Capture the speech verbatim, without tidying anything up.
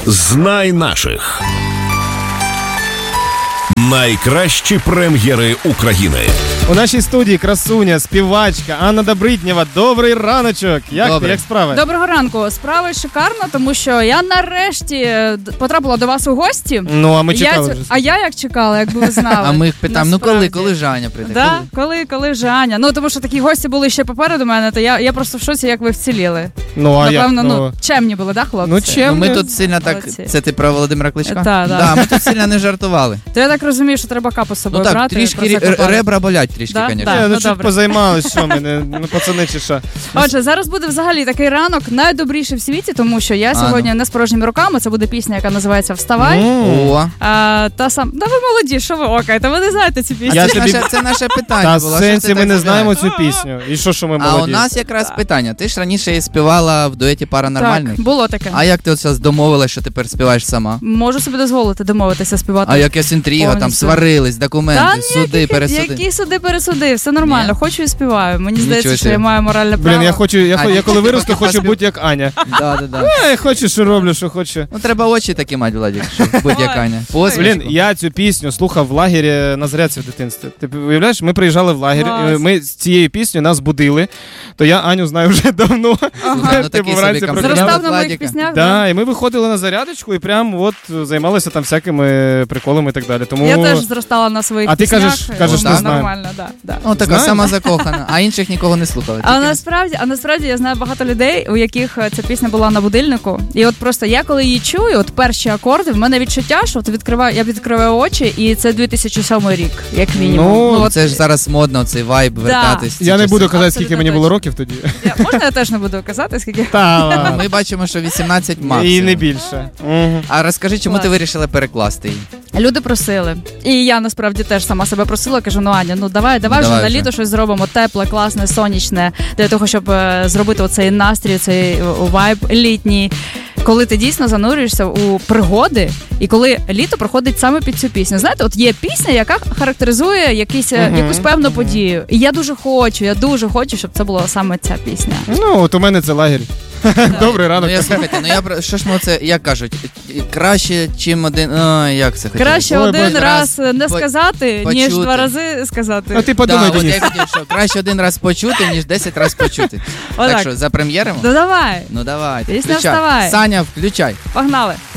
Знай наших. Найкращі прем'єри України. У нашій студії красуня, співачка Анна Добриднєва. Добрий раночок. Як Добре. ти, як справи? Доброго ранку. Справи шикарно, тому що я нарешті потрапила до вас у гості. Ну, а ми чекали я, вже. А я як чекала, якби ви знали. А ми їх питаємо, ну коли, Насправді. коли Жаня прийде? Да, Коли? коли, коли Жаня. Ну, тому що такі гості були ще попереду мене, то я, я просто в шоці, як ви вціліли. Ну, а Напевно, як? ну, чемні були, да, хлопці? Ну, чим? Ну, ми тут сильно так, Молодці. це ти про Володимира Кличка? Та, да. Да, ми тут сильно не жартували. То я так розумію, що треба капу з собою Ну так, брати. трішки про це ре- копати. ребра болять трішки, Да? звісно. Да. ну, ну, чуть добре. позаймались, що ми, не, ну, пацани чи що. Отже, зараз буде взагалі такий ранок найдобріший в світі, тому що я А, сьогодні ну. не з порожніми руками. Це буде пісня, яка називається «Вставай». М. О, А, та сам, да ви молоді, що ви окаєте, ви не знаєте ці пісні. Я це, тобі- наше, це наше питання Та було. в що сенсі ти ми так не знаємо співаєш? цю пісню. І що, що ми А молоді? у нас якраз питання. Ти ж раніше і співала в дуеті «Паранормальних». Так, було таке. А як ти от зараз домовилась, що тепер співаєш сама? Можу собі дозволити домовитися співати. А якась інтрига, там повністю. сварились, документи, Та суди, ніякі, пересуди. які суди, пересуди, все нормально, Ні? хочу і співаю. Мені Нічого здається, що собі. я маю моральне право. Блін, я хочу, я, А, хо- я ні, коли ти виросту, поки хочу поспів- бути як Аня. Да, да, да. А, я хочу, що роблю, що хочу. Ну треба очі такі мати, Владик, щоб будь-яка Аня. Посмішку. Блін, я цю пісню слухав в лагері на Зарядці в дитинстві. Ти уявляєш, ми приїжджали в лагерь, Клас. і ми з цією піснею нас будили, то я Аню знаю вже давно. Ну, Типу, такий вранці собі прокидався. комплімент. Зростав на моїх Владіка. піснях. Да, і ми виходили на зарядочку і прям от займалися там всякими приколами і так далі. Тому Я теж зростала на своїх А ти піснях. кажеш- кажеш, і не воно знаю. нормально, да, да. Ну, така Знаєш? сама закохана, а інших нікого не слухала. А Тільки- насправді, а насправді я знаю багато людей, у яких е, ця пісня була на будильнику. І от просто я коли її чую, от перші акорди, в мене відчуття, що от відкриваю, я відкриваю очі, і це дві тисячі сьомий рік, як мінімум. Ну, Ну, от, це ж зараз модно, цей вайб, вертатись. в ці я не часи. буду казати, Абсолютно скільки мені було точно. років тоді. я, можна я теж не буду казати, скільки? Та ладно. Ми бачимо, що вісімнадцять максимум. І не більше. Мгм. А розкажи, чому Клас. ти вирішила перекласти її? Люди просили. І я насправді теж сама себе просила, кажу, ну Аня, ну давай, давай вже Давай на вже. літо щось зробимо тепле, класне, сонячне, для того, щоб е, зробити оцей настрій, цей е, вайб літній. Коли ти дійсно занурюєшся у пригоди, і коли літо проходить саме під цю пісню. Знаєте, от є пісня, яка характеризує якісь, е, Мгм. якусь певну подію. І я дуже хочу, я дуже хочу, щоб це була саме ця пісня. Ну, от у мене це лагерь. Добрий ранок. Ну я слухайте, ну я про- що ж ми це, як кажуть, краще, чим один. О, як це хотілося? Краще Ой, один Боже. раз не по- сказати, ніж почути. два рази сказати. А ти Да, подумай, от Денис. я хотів, що краще один раз почути, ніж десять раз почути. Отак. Так що, запрем'єримо? Ну давай, Ну давай. Пісня включай. «Вставай». Саня, включай. погнали.